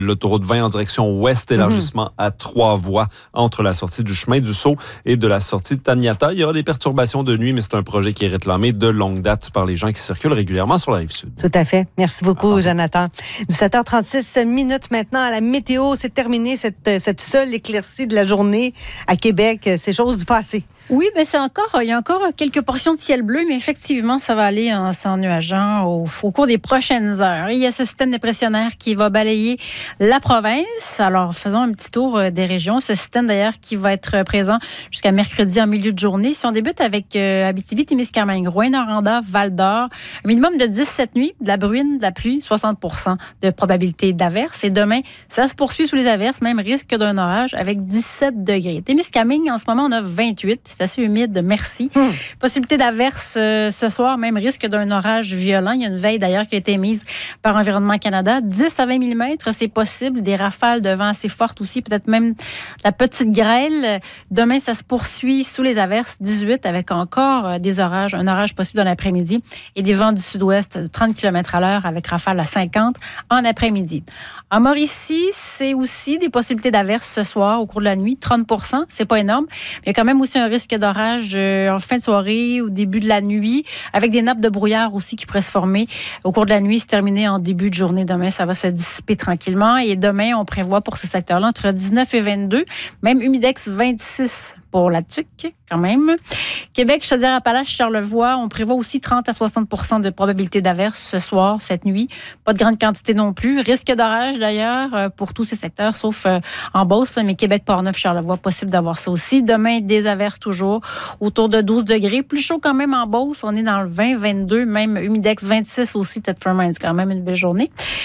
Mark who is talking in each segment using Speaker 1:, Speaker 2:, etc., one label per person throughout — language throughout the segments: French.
Speaker 1: L'autoroute 20 en direction ouest, élargissement à 3 voies entre la sortie du chemin du Sceau et de la sortie de Taniata. Il y aura des perturbations de nuit, mais c'est un projet qui est réclamé de longue date par les gens qui circulent régulièrement sur la Rive-Sud.
Speaker 2: Tout à fait. Merci beaucoup, Jonathan. 17h36 minutes maintenant à la météo. C'est terminé cette seule éclaircie de la journée à Québec. C'est chose du passé.
Speaker 3: Oui, mais il y a encore quelques portions de ciel bleu, mais effectivement, ça va aller en s'ennuageant au cours des prochaines heures. Il y a ce système dépressionnaire qui va balayer la province. Alors, faisons un petit tour des régions. Ce système, d'ailleurs, qui va être présent jusqu'à mercredi en milieu de journée. Si on débute avec Abitibi, Témiscamingue, Rouyn-Noranda, Val-d'Or, un minimum de 10 cette nuit, de la bruine, de la pluie, 60% de probabilité d'averse. Et demain, ça se poursuit sous les averses, même risque d'un orage avec 17 degrés. Témiscamingue, en ce moment, on a 28. C'est assez humide, merci. Possibilité d'averse ce soir, même risque d'un orage violent. Il y a une veille d'ailleurs qui a été émise par Environnement Canada. 10 à 20 mm, c'est possible. Des rafales de vent assez fortes aussi, peut-être même la petite grêle. Demain, ça se poursuit sous les averses. 18 avec encore des orages, un orage possible dans l'après-midi et des vents du sud-ouest de 30 km/h avec rafales à 50 en après-midi. En Mauricie, c'est aussi des possibilités d'averse ce soir au cours de la nuit, 30%. C'est pas énorme. Mais il y a quand même aussi un risque d'orage en fin de soirée ou début de la nuit, avec des nappes de brouillard aussi qui pourraient se former au cours de la nuit, se terminer en début de journée. Demain, ça va se dissiper tranquillement. Et demain, on prévoit pour ce secteur-là entre 19 et 22, même humidex 26 pour la TUC, quand même. Québec, Chaudière-Appalaches, Charlevoix, on prévoit aussi 30 à 60% de probabilité d'averse ce soir, cette nuit. Pas de grande quantité non plus. Risque d'orage, d'ailleurs, pour tous ces secteurs, sauf en Beauce, mais Québec, Portneuf, Charlevoix, possible d'avoir ça aussi. Demain, des averses toujours, autour de 12 degrés. Plus chaud quand même en Beauce. On est dans le 20, 22, même humidex 26 aussi, Thetford-Mines. C'est quand même une belle journée.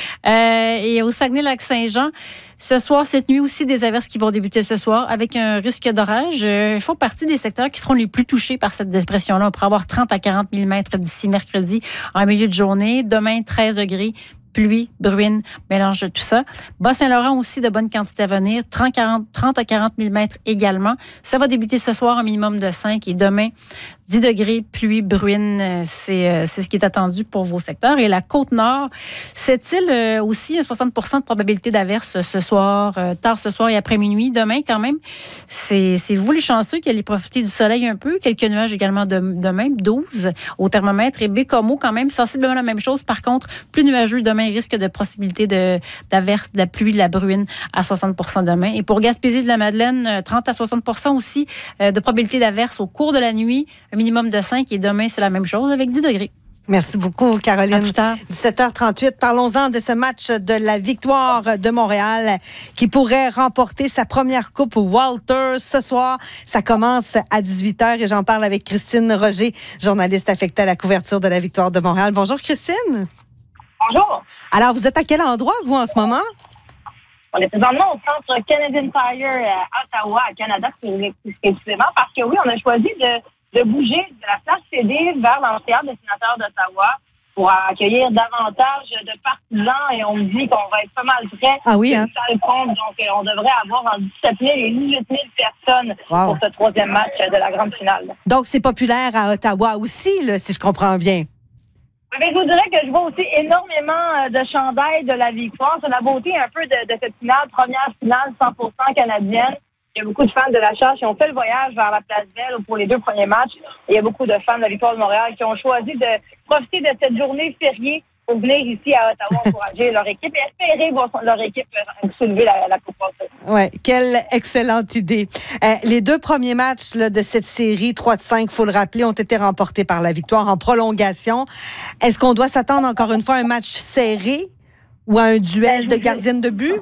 Speaker 3: Et au Saguenay-Lac-Saint-Jean, ce soir, cette nuit aussi, des averses qui vont débuter ce soir avec un risque d'orage. Ils font partie des secteurs qui seront les plus touchés par cette dépression-là. On pourrait avoir 30 à 40 mm d'ici mercredi en milieu de journée. Demain, 13 degrés. Pluie, bruine, mélange de tout ça. Bas-Saint-Laurent aussi, de bonnes quantités à venir. 30 à 40 mm également. Ça va débuter ce soir, un minimum de 5. Et demain, 10 degrés, pluie, bruine. C'est ce qui est attendu pour vos secteurs. Et la Côte-Nord, cette-île aussi, 60% de probabilité d'averse ce soir, tard ce soir et après minuit. Demain, quand même, c'est vous les chanceux qui allez profiter du soleil un peu. Quelques nuages également demain, 12 au thermomètre. Et Bécomo, quand même, sensiblement la même chose. Par contre, plus nuageux demain, risque de possibilité d'averse, de la pluie, de la bruine à 60% demain. Et pour Gaspésie de la Madeleine, 30 à 60% aussi de probabilité d'averse au cours de la nuit, un minimum de 5. Et demain, c'est la même chose avec 10 degrés.
Speaker 2: Merci beaucoup, Caroline.
Speaker 3: À plus tard.
Speaker 2: 17h38. Parlons-en de ce match de la victoire de Montréal qui pourrait remporter sa première coupe Walters ce soir. Ça commence à 18h et j'en parle avec Christine Roger, journaliste affectée à la couverture de la victoire de Montréal. Bonjour, Christine.
Speaker 4: Bonjour.
Speaker 2: Alors, vous êtes à quel endroit, vous, en ce moment?
Speaker 4: On est présentement au centre Canadian Tire à Ottawa, à Canada, précisément, parce que oui, on a choisi de bouger de la place CD vers l'amphithéâtre des sénateurs d'Ottawa pour accueillir davantage de partisans et on me dit qu'on va être pas mal près.
Speaker 2: Ah oui, hein?
Speaker 4: Donc, on devrait avoir entre 17 000 et 18 000 personnes pour ce troisième match de la grande finale. Donc, c'est populaire à Ottawa aussi, là, si je comprends bien. Mais je vous dirais que je vois aussi énormément de chandails de la victoire. C'est la beauté un peu de cette finale, première finale 100% canadienne. Il y a beaucoup de fans de la Chasse qui ont fait le voyage vers la Place Belle pour les deux premiers matchs. Et il y a beaucoup de fans de la victoire de Montréal qui ont choisi de profiter de cette journée fériée pour venir ici à Ottawa encourager leur équipe et espérer voir leur équipe soulever la Coupe Walters. Oui, quelle excellente idée. Les deux premiers matchs là, de cette série, 3-5, il faut le rappeler, ont été remportés par la victoire en prolongation. Est-ce qu'on doit s'attendre encore une fois à un match serré ou à un duel de gardiennes de but?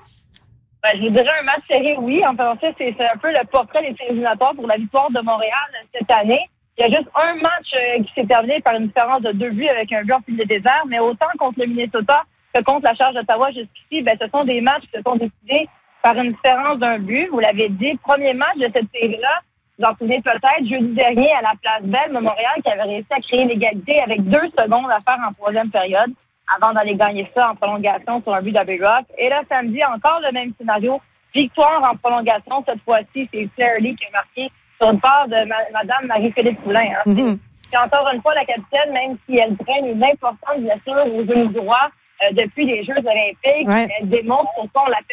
Speaker 4: Je vous dirais un match serré, oui. En fait, c'est un peu le portrait des séries éliminatoires pour la victoire de Montréal cette année. Il y a juste un match qui s'est terminé par une différence de 2 buts avec un but en fil de désert, mais autant contre le Minnesota que contre la Charge d'Ottawa jusqu'ici, ce sont des matchs qui se sont décidés par une différence d'un but. Vous l'avez dit, premier match de cette série-là, vous en souvenez peut-être, jeudi dernier à la Place Belle de Montréal qui avait réussi à créer l'égalité avec 2 secondes à faire en troisième période avant d'aller gagner ça en prolongation sur un but d'Abbey Rock. Et là, samedi, encore le même scénario. Victoire en prolongation. Cette fois-ci, c'est Claire Lee qui a marqué sur une part de Madame Marie-Philippe Poulin. C'est encore une fois la capitaine, même si elle traîne une importante blessure au genou droit. depuis les Jeux olympiques. Elle démontre pourquoi on l'appelle